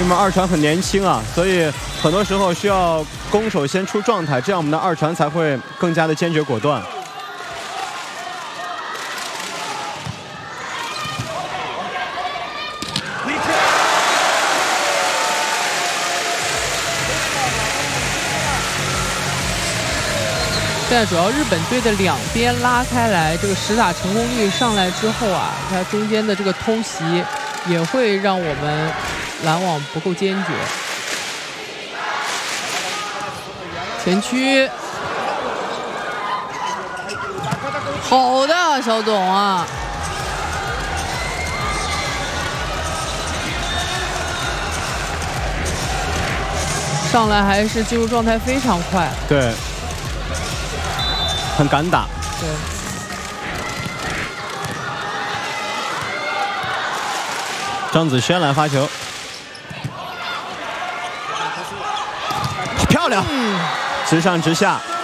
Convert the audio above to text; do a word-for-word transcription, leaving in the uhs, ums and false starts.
因为二传很年轻啊，所以很多时候需要攻手先出状态，这样我们的二传才会更加的坚决果断。 现在主要日本队的两边拉开来，这个实打成功率上来之后啊，它中间的这个偷袭也会让我们拦网不够坚决。前区，好的，小董啊！上来还是进入状态非常快。 对。 很敢打， 对。 张子轩来发球，漂亮，嗯、直上直下。